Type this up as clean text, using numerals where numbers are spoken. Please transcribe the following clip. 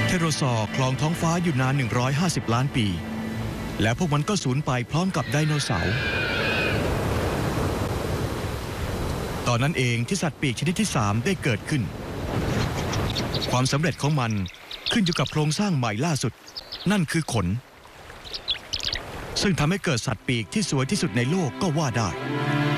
เทโรซอร์ครองท้องฟ้าอยู่นาน150 ล้านปีและพวกมันก็สูญไปพร้อมกับไดโนเสาร์ตอนนั้นเองที่สัตว์ปีกชนิดที่3ได้เกิดขึ้นความสำเร็จของมันขึ้นอยู่กับโครงสร้างใหม่ล่าสุดนั่นคือขนซึ่งทำให้เกิดสัตว์ปีกที่สวยที่สุดในโลกก็ว่าได้